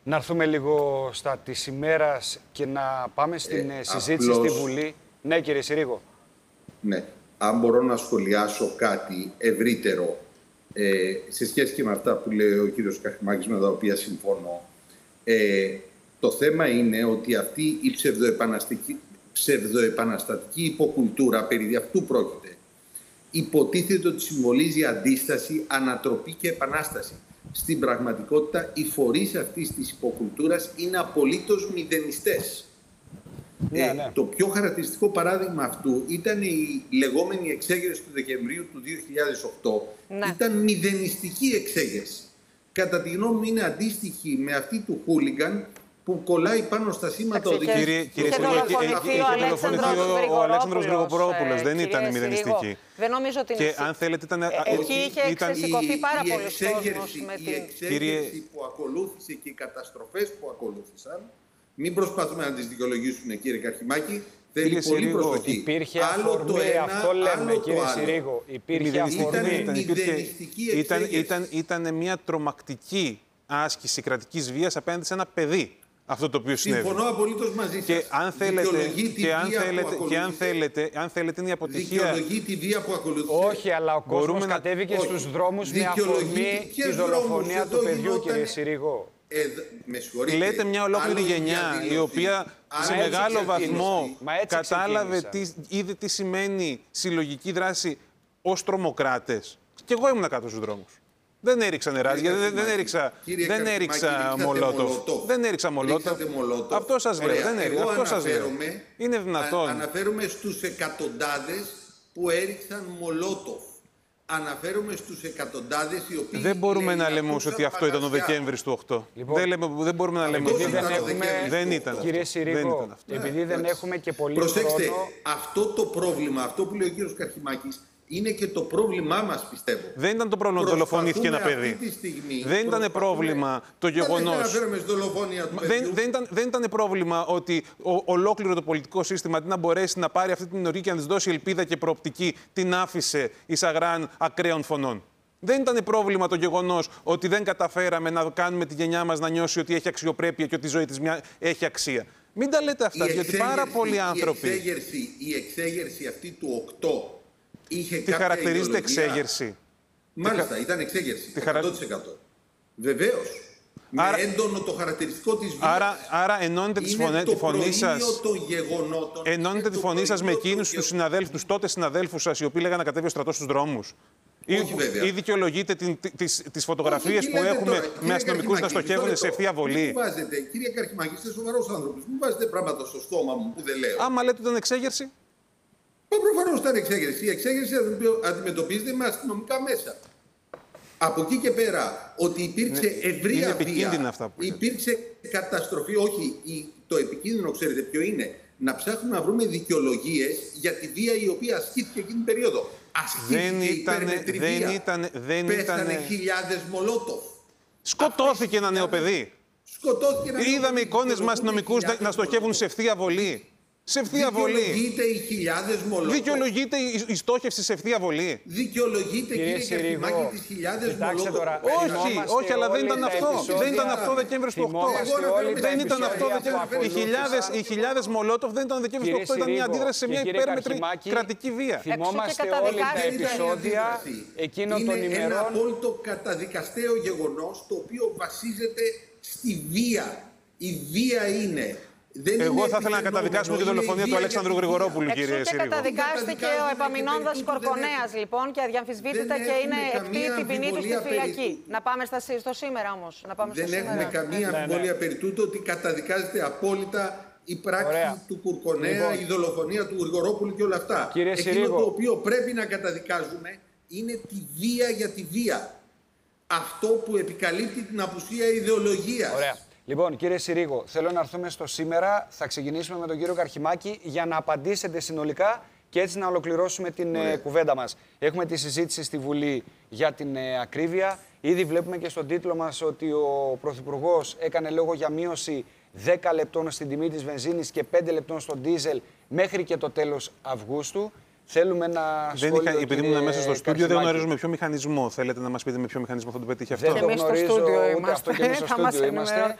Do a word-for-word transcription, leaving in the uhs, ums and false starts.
Να έρθουμε λίγο στα της ημέρας και να πάμε στην ε, συζήτηση απλώς, στη Βουλή. Ναι, κύριε Συρίγο. Ναι. Αν μπορώ να σχολιάσω κάτι ευρύτερο ε, σε σχέση και με αυτά που λέει ο κύριος Καχημάκης, με τα οποία συμφωνώ. Ε, το θέμα είναι ότι αυτή η ψευδοεπαναστατική υποκουλτούρα, περί αυτού πρόκειται, υποτίθεται ότι συμβολίζει αντίσταση, ανατροπή και επανάσταση. Στην πραγματικότητα, οι φορείς αυτής της υποκουλτούρας είναι απολύτως μηδενιστές. Ναι, ε, ναι. Το πιο χαρακτηριστικό παράδειγμα αυτού ήταν η λεγόμενη εξέγερση του Δεκεμβρίου του δύο χιλιάδες οκτώ. Ναι. Ήταν μηδενιστική εξέγερση. Κατά τη γνώμη μου είναι αντίστοιχη με αυτή του χούλιγκαν που κολλάει πάνω στα σήματα οδηγίας. Κύριε, κύριε Συρίγο, είχε δολοφονηθεί ο Αλέξανδρος Γρηγορόπουλος. Δεν ήταν μηδενιστική. Δεν νομίζω ότι και είναι... αν θέλετε ήταν... Εκεί είχε ξεσηκωθεί πάρα πολύ κόσμος με η την... εξέγερση Κύριε... που ακολούθησε και οι καταστροφές που ακολούθησαν, μην προσπαθούμε να τις δικαιολογήσουμε, κύριε Καχημάκη, θέλει Κύριε πολύ Συρίγο, προσοχή. Υπήρχε άλλο αφορμή, το ένα, αυτό λέμε, άλλο κύριε το άλλο. Συρίγο. Υπήρχε Ήταν αφορμή. Ήταν, μηδενιστική ήταν, εξέγερση. ήταν, ήταν μια τρομακτική άσκηση κρατικής βίας απέναντι σε ένα παιδί. Αυτό το οποίο συνέβη. Συμφωνώ απολύτως μαζί σας. Και αν θέλετε, και αν θέλετε, και αν θέλετε, αν θέλετε είναι η αποτυχία... Δικαιολογεί τη βία που ακολούθησε. Όχι, αλλά ο κόσμος να... κατέβηκε Όχι. στους δρόμους με Δικαιολογεί αφορμή ποιες τη δολοφονία δρόμους, του εδώ παιδιού, γινότανε... κύριε Συρίγο. Ε, με συγχωρείτε. Λέτε μια ολόκληρη Άλλο γενιά η οποία σε άλλο μεγάλο έτσι βαθμό Μα έτσι κατάλαβε ξεκίνησα. τι, είδε τι σημαίνει συλλογική δράση ως τρομοκράτες. Και εγώ ήμουν κάτω στους δρόμους. Δεν έριξα νεράζια, δεν, δεν έριξα, δεν έριξα μολότοφ. Δεν έριξα μολότοφ. Αυτό σας λέω, δεν έριξα. Αυτό σας λέω. Είναι δυνατόν. Α, αναφέρομαι στους εκατοντάδες που έριξαν μολότοφ. Αναφέρομαι στους εκατοντάδες οι οποίοι... Δεν μπορούμε να λέμε όμως ότι αυτό ήταν ο Δεκέμβρης του οκτώ. Λοιπόν, δεν, λέμε, δεν μπορούμε να λέμε ότι δεν έχουμε... δεν ήταν αυτό. Κύριε Συρίγο, επειδή δεν έχουμε και πολύ χρόνο... Προσέξτε, αυτό το πρόβλημα, αυτό που λέει ο κύριος Καχημάκης, είναι και το πρόβλημά μας, πιστεύω. Δεν ήταν το πρόβλημα ότι δολοφονήθηκε ένα παιδί. Στιγμή, δεν ήταν πρόβλημα το γεγονός. Δεν, δεν, ήταν, δεν ήταν πρόβλημα ότι ο, ολόκληρο το πολιτικό σύστημα αντί να μπορέσει να πάρει αυτή την οργή και να της δώσει ελπίδα και προοπτική, την άφησε εισαγράν ακραίων φωνών. Δεν ήταν πρόβλημα το γεγονός ότι δεν καταφέραμε να κάνουμε τη γενιά μας να νιώσει ότι έχει αξιοπρέπεια και ότι η ζωή της μια έχει αξία. Μην τα λέτε αυτά, γιατί πάρα πολλοί άνθρωποι. Η εξέγερση, η εξέγερση αυτή του οκτώ. Είχε τι χαρακτηρίζεται εξέγερση. Μάλιστα, τι... ήταν εξέγερση. εκατό τοις εκατό. Βεβαίως. Άρα... Με έντονο το χαρακτηριστικό της βίας. Άρα, άρα ενώνετε τη φωνή, τη φωνή σας. Ενώνετε τη φωνή σας με εκείνους τους συναδέλφους, τους τότε συναδέλφους σας, οι οποίοι λέγανε να κατέβει ο στρατός στους δρόμους. Όχι, ή, ή δικαιολογείτε τις, τις φωτογραφίες που έχουμε τώρα, με αστυνομικούς να στοχεύουν σε ευθεία βολή. Μην βάζετε, κύριε Καρχημάκη, είστε σοβαρός άνθρωπος. Μην βάζετε πράγματα στο στόμα μου που δεν λέω. Άμα λέτε ότι ήταν εξέγερση. Μα προφανώς ήταν εξέγερση. Η εξέγερση αντιμετωπίζεται με αστυνομικά μέσα. Από εκεί και πέρα, ότι υπήρξε ευρεία βία, υπήρξε καταστροφή. Όχι, το επικίνδυνο, ξέρετε ποιο είναι. Να ψάχνουμε να βρούμε δικαιολογίες για τη βία η οποία ασκήθηκε εκείνη την περίοδο. Ασκήθηκε υπερμετρική βία. Πέθανε χιλιάδες μολότοφ. Σκοτώθηκε ένα νέο παιδί. Σκοτώθηκε ένα Είδαμε εικόνες με αστυνομικούς να στοχεύουν σε ευθεία βολή. Σε ευθεία βολή. Δικαιολογείται οι χιλιάδες μολότοφ. Δικαιολογείται η στόχευση σε ευθεία βολή. Δικαιολογείται, κύριε Καχημάκη, τις χιλιάδες μολότοφ. Όχι, όχι, αλλά δεν ήταν αυτό. Δεν ήταν αυτό ο Δεκέμβρης του οκτώ. Δεν ήταν αυτό οι χιλιάδες μολότοφ, δεν ήταν ο Δεκέμβρης του οκτώ. Ήταν μια αντίδραση σε μια υπέρμετρη κρατική βία. Θυμόμαστε όλοι τα επεισόδια εκείνων των ημερών. Είναι ένα απόλυτο καταδικαστέο γεγονός το οποίο βασίζεται στη βία. Η βία είναι. Δεν Εγώ θα ήθελα να καταδικάσουμε τη δολοφονία του Αλέξανδρου Γρηγορόπουλου, κύριε Συρίγο. Εξού και καταδικάστηκε ο επαμεινώντας Κορκονέας, λοιπόν, και αδιαμφισβήτητα και είναι εκτή την ποινή του στη φυλακή. Να πάμε στο σήμερα όμως. Δεν έχουμε καμία αμφιβολία περί τούτου ότι καταδικάζεται απόλυτα η πράξη του Κορκονέα, η δολοφονία του Γρηγορόπουλου και όλα αυτά. Εκείνο το οποίο πρέπει να καταδικάζουμε είναι τη βία για τη βία. Αυτό που επικαλύπτει την απουσία ιδεολογίας. Λοιπόν, κύριε Συρίγο, θέλω να έρθουμε στο σήμερα. Θα ξεκινήσουμε με τον κύριο Καρχημάκη για να απαντήσετε συνολικά και έτσι να ολοκληρώσουμε την ε, κουβέντα μας. Έχουμε τη συζήτηση στη Βουλή για την ε, ακρίβεια. Ήδη βλέπουμε και στον τίτλο μας ότι ο Πρωθυπουργός έκανε λόγο για μείωση δέκα λεπτών στην τιμή της βενζίνης και πέντε λεπτών στον ντίζελ μέχρι και το τέλος Αυγούστου. Θέλουμε να δεν είχα, επειδή ήμουν μέσα στο στούντιο, δεν γνωρίζουμε ποιο μηχανισμό. Θέλετε να μας πείτε με ποιο μηχανισμό θα το πετύχει αυτό. Δεν το γνωρίζω, ούτε αυτό και εμείς στο στούντιο είμαστε.